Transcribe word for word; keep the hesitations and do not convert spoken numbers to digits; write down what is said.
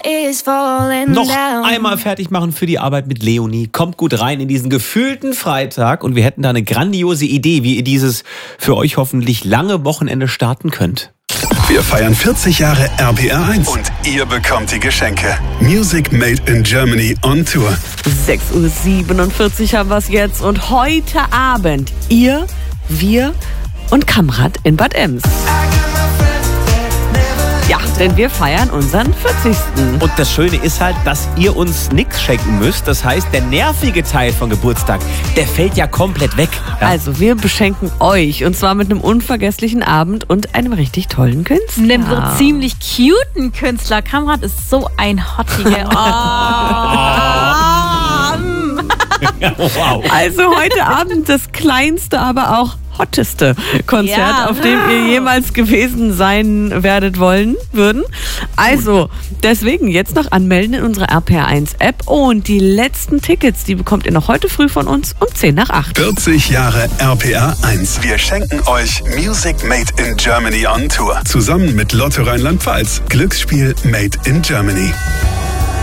Noch einmal fertig machen für die Arbeit mit Leonie. Kommt gut rein in diesen gefühlten Freitag und wir hätten da eine grandiose Idee, wie ihr dieses für euch hoffentlich lange Wochenende starten könnt. Wir feiern vierzig Jahre R P R eins und ihr bekommt die Geschenke. Music Made in Germany on Tour. sechs Uhr siebenundvierzig haben wir es jetzt und heute Abend ihr, wir und Kamrat in Bad Ems. Ja, denn wir feiern unseren vierzigsten Und das Schöne ist halt, dass ihr uns nichts schenken müsst. Das heißt, der nervige Teil von Geburtstag, der fällt ja komplett weg. Ja? Also wir beschenken euch und zwar mit einem unvergesslichen Abend und einem richtig tollen Künstler. Einem so ziemlich cuten Künstler. Kamrat ist so ein Hottige. Oh. Wow. Also heute Abend das kleinste, aber auch hotteste Konzert, Ja. auf dem ihr jemals gewesen sein werdet wollen würden. Also deswegen jetzt noch anmelden in unserer R P R eins App und die letzten Tickets, die bekommt ihr noch heute früh von uns um zehn nach acht. vierzig Jahre R P R eins. Wir schenken euch Music Made in Germany on Tour. Zusammen mit Lotto Rheinland-Pfalz. Glücksspiel Made in Germany.